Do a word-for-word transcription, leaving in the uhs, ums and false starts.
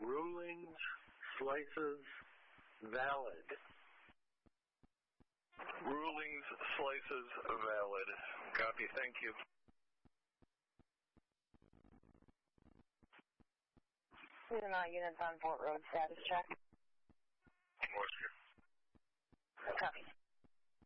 Rulings, slices, valid. Rulings, slices, valid. Copy, thank you. These are not units on Fort Road status check. Oscar. Copy.